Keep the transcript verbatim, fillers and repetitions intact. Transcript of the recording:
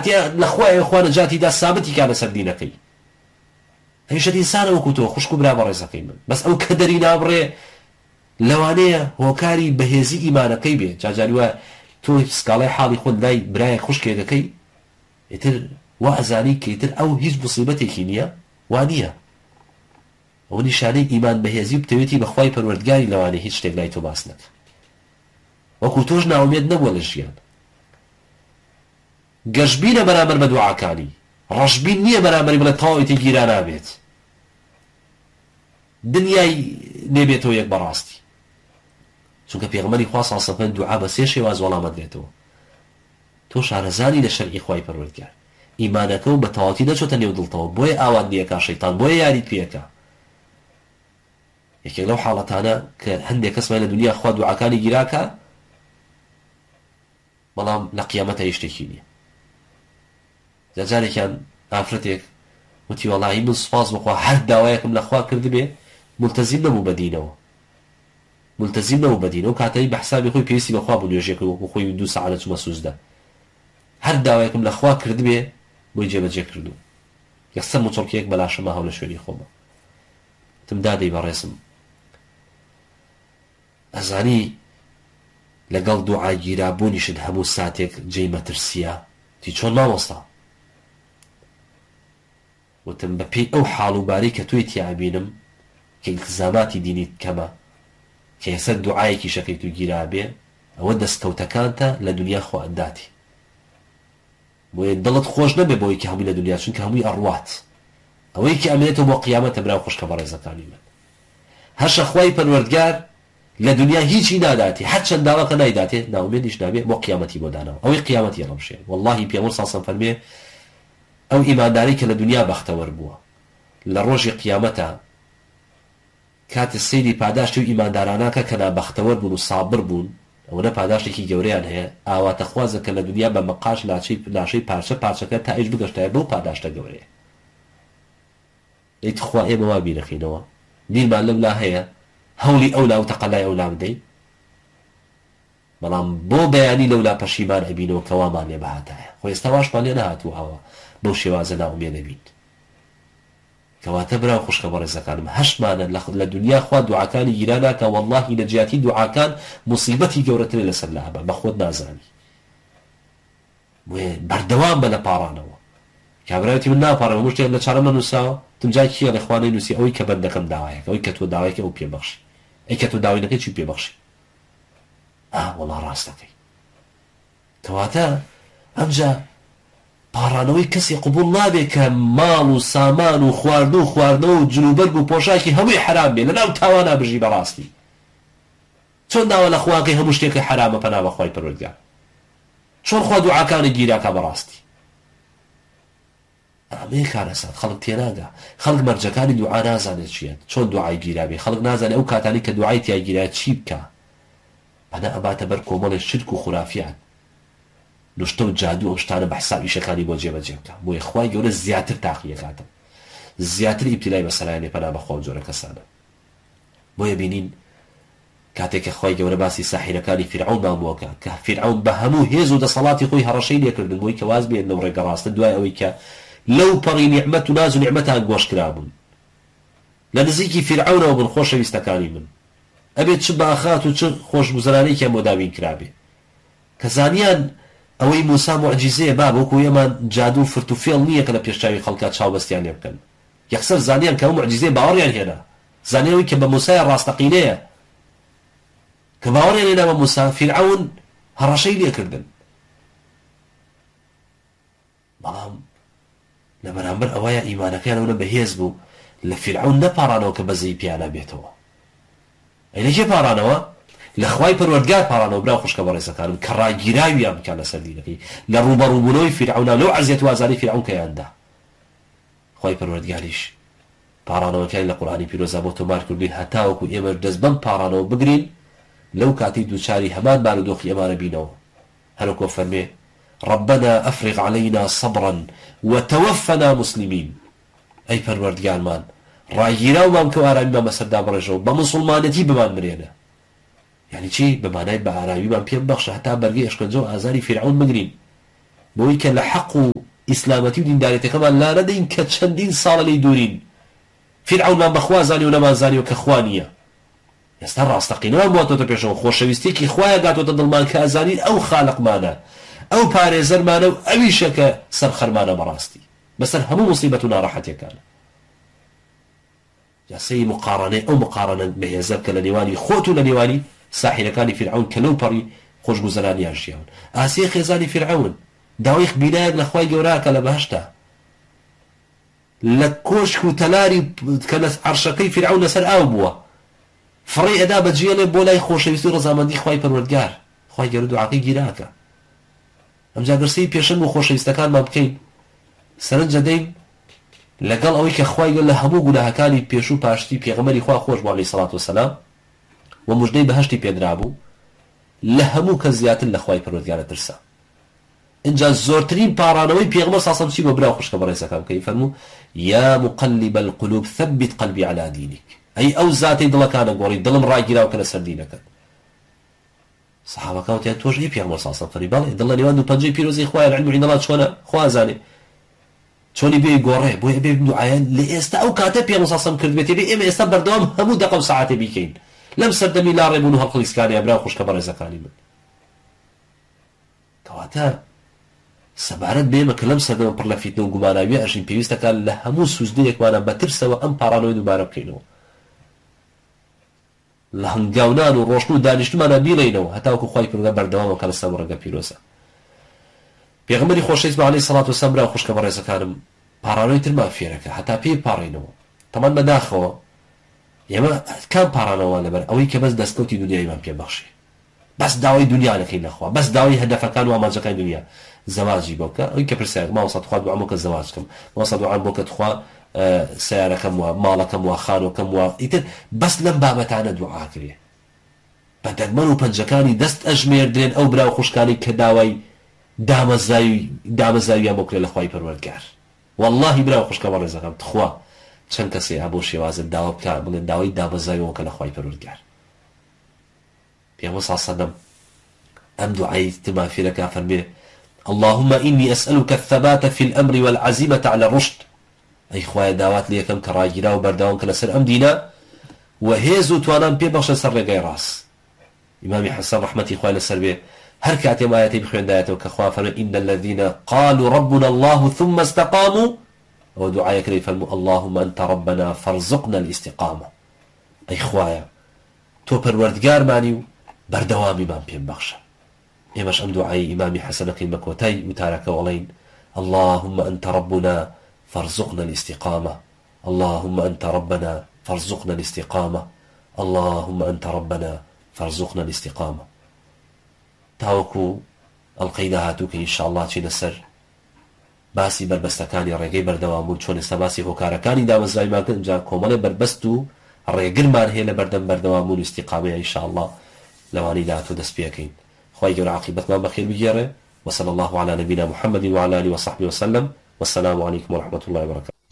لەخوای ئەخوا نەجاتیدا سابتی کا لەسەر دینەکەی هەمیشە ئینسانە وەکو تۆ خوشک و برا بەڕێزەکەی من بەس ئەو کە دەری نابڕێ لەوانەیە هۆکاری بەهێزی ئیمانەکەی بێ جاجاری وە تۆ سکاڵای حاڵی خۆت لای برایەک خوشکێکەکەی ئیتر وا ئەزانی کە ئیتر ئەو هیچ موسیبەتێکی نییە وا نییە ئەو نیشانەی ئیمان بەهێزی و بتەوێتی بەخوای پەروەردگاری لەوانەیە هیچ شتێک لای تۆ باس نەکە وەکو تۆش ناومێد نەبووە لە ژیان گەشببینە بەرامبەر بە دوعاکانی ڕەشبین نییە بەرامبەری بڵێ تەواوی گیرا نابێت دنیای نێبێتەوە یەک بەڕاستی چونکە پێغەمبەری خوا صلی الله علیه و سلم دوعا بە سێ شێواز وەڵامەت دێتەوە تۆ شارەزانی لە شەرعی خوای پەروەردگار ئیمانەکە و بە تەواوی نەچۆتە نێو دڵتەوە بۆیە ئاوات دیەکە شەیتان بۆیە یاریت پێەکە یەکێک لەو حاڵەتانە کە هەندێک کەسمان لە دنیا خوا دوعاکانی گیراکە بەڵام لە قیامەتە هیچ شتێکی نییە جارێکیان ئافرەتێک وتی وەڵاهی من سوپاس بخوا هەر داوایەکم لە خوا کردبێ ملتەزیم نەبوو بە دینەوە ملتەزیم نەبوو بە دینەوە کاتەی بە حسابی خۆی پێویستی بەخوا بوو نوێژێ کرد وەکو خۆی دوو سەعاتە چوومە سوزدە هەر داوایەکم لە خوا کردبێ بۆی جێبەجێ کردو یەکسەر موچڵکێک بەلاشەمە هەو لە شوێنی خۆمە تم دادەی بەڕێزم ئەزانی لەگەڵ دوعای گیرابوونیشت هەموو ساتێک جێی مەترسیە تی چۆن مامۆستا وتم بە پێی ئەو حاڵوباری کە توی تیابینم کە ئیلتزاماتی دینیت کەمە کە ێسەر دوعایەکی شەکەیت و گیرابێ ئەوە دەستکەوتەکانتە لە دنیا خۆ ئەنداتی بۆیە دڵت خۆش نەبێ بۆی کە هەمووی لە دنیا چونکە هەمووی ئەڕوات ئەوەی کە ئەمێنێتەوە بۆ قیامەتە براو خوشکە بەڕێزەکانی من هەرشە خوای پەروەردگار لە دنیا هیچی ناداتی هەر چەند داواکە نایداتێ ناومێدیش نابێ بۆ قیامەتی بۆ داناوە ئەوەی قیامەتی ڕەمشێ واللهی پێغەمبەر صلی الله علیه و سلم فەرمێ ئەو ئیمانداری کە لە دنیا بەختەوەر بووە لە ڕۆژی قیامەتە کاتە سەیری پاداشتی و ئیمانداراناکە کە نابەختەوەر بوون و سابر بوون ئەوە پاداشتێکی گەورەیان هەیە ئاواتە خوازە کە لە دنیا بە مەقاش لاشەی پارچە پارچەکە تا ئیش بگەشتایە بەو پاداشتە گەورەیە ئەیت خوا ئێمە وا بیرەخینەوە دیرمان لەم لا هەیە هەوڵی ئەولا و تەقەلای ئەولا بدەین بەڵام بۆ بەیانی لەولا پەشیمان ئەبینەوە کەوامان لێ بەهاتایە خۆ ئێستا واشمان لێ نەهاتوو ئەوە بەو شێوازە ناومێدە بین کەواتە براو خوشکە بەڕێزەکانم هەشتمانە لە دنیا خوا دوعاکانی گیراناکە واللهی نەجیاتی دوعاکان موسیبەتی گەورەترە لەسەر لا هەبە بە خۆت نازانی بەردەوام بە لە پاڕانەوە کابراوەتی من ناپاڕەوە هەموو شتێک لە چارەمە نووساوە تم جای کیە لە خوانەی نووسی ئەوەی کە بەندەکەم داوایەکە ئەوەی کە تۆ داوایەکە ئەو پێبەخشی ئەی کە تۆ داوینەکەی چی پێبەخشی ئا وەڵا ڕاستەکەی کەواتە ئەمجا پاڕانەوەی کەسی قبول نابێت کە ماڵ و سامان و خواردن و خواردنەوە و جلوبەرگ و پۆشاکی هەمووی حرام بێ لەناو تاوانە بژی بەڕاستی چۆن داوە لە خواکەی هەموو شتێکی حرامە پەنا بەخوای پەروەردگار چۆن خوا دوعاکانی گیراکە بەڕاستی ئەمەیە کارەسات خەڵک تێناگا خەڵک مەرجەکانی دوعا نازانێت چیە چۆن دوعای گیرابێ خەڵک نازانێت ئەو کاتانی کە دوعای تیا گیرا چی بکە ئەنا ئەباتە بەر کۆمەڵی شرک و خورافیان نوشتە و جادو ئەو شتانە بە حساب ئیشەکانی بۆ جێبەجێ بکە بۆیە خوای گەورە زیاتر تاقیەکاتە زیاتر ئیبتیلای بەسەلایەنێ پەنا بەخوا و جۆرە کەسانە بۆیە بینین کاتێک کە خوای گەورە باسی ساحیرەکانی فیرعون مامووەکە کە فیرعون بە هەموو هێز و دەسەڵاتی خۆی هەڕەشەی لێکردن بۆی کە واز بێن لەو ڕێگە ڕاستە دوای ئەوەی کە لەو پەڕی نیعمەت و ناز و نیعمەتان گۆش کرابوون لە نزیکی فیرعونەوە بن خۆشەویستەکانی من ئەبێت چ باخات و چ خۆشگوزەرانەیەکیان بۆ داوین کرابێ کە زانیان ئەوەی موسا معجیزەیە با بۆکو ئێمان جادو و فرت و فێڵ نییە کە لە پێشچاوی خەڵکات چاوبەستیان لێ بکەن یەکسەر زانیان کە ئەو معجیزەیە باوەڕیان هێنا زانیەوەی کە بە موسای ڕاستەقینەیە کە باوەڕیان هێنا بە موسا فیرعون هەڕەشەی لێکردن بەڵام لە بەرامبەر ئەوەیە ئیمانەکەیانەوە بەهێز بوو لە فیرعون نەپاڕانەوە کە بەزەی پیانە بێتەوە ئەی لەکێ پاڕانەوە لە خوای پەروەردگار پاڕانەوە برا خوشکە بەڕێزەکانم کە ڕاگیراویان بکات لەسەر دینەکەی لە ڕوبەڕووبوونەوەی فیرعونە لەو عەزیەت و ئازاری فیرعون کەیاندا خوای پەروەردگاریش پاڕانەوەکانی لە قورئانی پیرۆزە بۆ تۆمار کردوین هەتاوەکو ئێمە دەست بەم پاڕانەوە بگرین لەو کاتی دووچاری هەمان بارودۆخی ئێمانە بینەوە هەروەکو فەرمێ ربنا أفرغ علينا صبرا وتوفنا مسلمين أي پەروەردگارمان ڕاگیرا و مام کە ئارامیمان بەسەردا بڕێژەوە بە موسڵمانەتی بمان مرێنە یعنی چی بەمانای بە ئارامیمان پێم بەخشە هەتا بەرگەی ئەشکەنجە و ئازاری فیرعون بگرین بۆی کە لە حەق و ئیسلامەتی و دینداریەتەکەمان لا نەدەین کە چەندین ساڵە لێی دوورین فیرعەونمان بەخوا زانی و نەمانزانیەوە کە خوا نییە ئێستا ڕاستەقینەوە بۆتۆتە پێشەوە خۆشەویستێکی خوایە گاتۆتە دڵمان کە ئەزانین ئەو خالقمانە ئەو پارێزەرمانە و ئەویشە کە سەرخەرمانە بەڕاستی بەسەر هەموو موسیبەت و ناڕەحەتیەکانە جاسەی مقارنەی ئەو مقارنە بەهێزە کە لە نێوانی خۆت و لە نێوانی ساحیرەکانی فیرعەون کە لەو پەڕی خۆشگوزەرانیان ژیاون ئاسیە خێزانی فیرعەون داوای بینایەک لە خوای گەوراکە لە بەهەشتا لە کۆشک و تەلاری کە لە عەرشەکەی فیرعەون لەسەر ئاو بووە فڕی ئەدا بەجێڵێ بۆ لای خۆشەویستی و ڕەزامەندی خوای پەروەردگار خوای گەورە دوعاکەی گیراکە ئەمجا گرسەی پێشەنگ و خۆشەویستەکانمان بکەین سەرنجە دەین لەگەڵ ئەوەی کە خوای گەورە لە هەموو گوناهەکانی پێش و پاشتی پێغەمبەری خوا خۆش بوو عەلەیهی سەڵات وسەلام و موژدەی بەهەشتی پێدرابوو لە هەموو کەس زیاتر لە خوای پەروەردگارە ترسا اینجا زۆرترین پاڕانەوەی پێغەمبەر ساسەم چی بۆ برا خوشکە بەڕێزەکەم کەی فەرموو یا مقلب القلوب ثبت قلبي على دينك ئەی ئەو زاتەی دڵەکانە گۆڕی دڵم ڕاگیراو کە لەسەر دینەکەت سەحابەکان وتیان تۆش هی پێغەمبەر ساسەم فەرمی بەڵێ دڵ لە نێوان دوو پەنجەی پیرۆزی خوایە العلم عند الله چۆنە خوا زانێ چۆنی بێ گۆڕێ بۆیە بێ دوعایان لە ئێستا ئەو کاتە پێغەمبەر ساسەم کرد بێتێ بێ ئێمە ئێستا بەردەوام هەموو دەقە و سەعاتێ بیکەین لەم سەردەمی لا ڕێبوون و هەڵقڵیسکانیە برا خوشکە بەڕێزەکانی من کەواتە سەبارەت بێمە کە لەم سەردەمە پڕ لە فیتنە و گوماناویە ئەژین پێویستەکان لە هەموو سوزدەیەکمانە بەترسەوە ئەم پاڕانەوەی دووبارە بکەینەوە لە هەنگاونان و ڕۆشن و دانیشتمانە بیڵێنەوە هەتاوەکو خوای پەروەردگار بەردەوامە کە لەسەر ڕێگە پیرۆزە پێغەمبەری خۆشەویست عەلەیهی سەڵات وسەلام برا خوشکە بەڕێزەکانم پاڕانەوەی ترمان فێرەکە هەتا پێی پاڕێنەوە تەمان بەداخەوە ئێمە کام پاڕانەوە لەبەر ئەوەی کە بەس دەستکەوتی دنیایمان پێبەخشی بەس داوای دنیا دەکەین نەخوا بەس داوای هەدەفەکان و ئامانجەکانی دنیا زەواجی بۆ بکە ئەوەی کە پرسیار ماوەسەد خوا دوعام بۆ کە زەواج بکەم ماوەسەد دوعام بۆ کە تخوا سیارەکەم وە ماڵەکەم وە خانۆکەم وە ئیتر بەس لەم بابەتانە دوعا کرێ بە دەرمەن و پەنجەکانی دەست ئەژمێردرێن ئەو برا و خوشکانی کە داوای دامەزاویان بۆ کرێ لە خوای پەروەردگار واللهی برا و خوشکە بەڕێزەکەم تخوا چەند کەسێ هەبوو شێوازت داوا بکە بڵێن داوای دامەزاویەوە کە لە خوای پەروەردگار پێغەمبەر صلی الله علیه وسلم ئەم دوعای تما فێرەکە فەرمێ اللهم إني أسألك الثبات في الأمر والعزيمة على الرشد أي خوايا دعوات لي كم كراجرا وبرداون كلا سر أم دينا وهيزو توانان بي بخش سر رقاي راس إمامي حسن رحمتي خوايا لسر بي هر كاتي ما يتي بخوين دايته كخوا فرم إن الذين قالوا ربنا الله ثم استقاموا ودعايا كريم فالمو اللهم أنت ربنا فارزقنا الاستقامة أي خوايا تو پروردگار مانيو بردوامي من بين بخشه إماش أم دعاي إمامي حسن قيمة كوتاي وتارك ولين اللهم أنت ربنا فارزقنا الاستقامة اللهم أنت ربنا فارزقنا الاستقامة اللهم أنت ربنا فارزقنا الاستقامة تاوكو القيدة هاتوك إن شاء الله تشين السر باسي بربستكاني الرقاي بردوامون چون استباسي هوكاركاني دامزاي ما كن جا كومالي بربستو الرقاي مان هي لبردم بردوامون استقامة إن شاء الله لواني داتو دس بيكين خواهي جور عاقبتنا بخير بجيره وصلى الله على نبينا محمد وعلى آله وصحبه وسلم والسلام عليكم ورحمة الله وبركاته.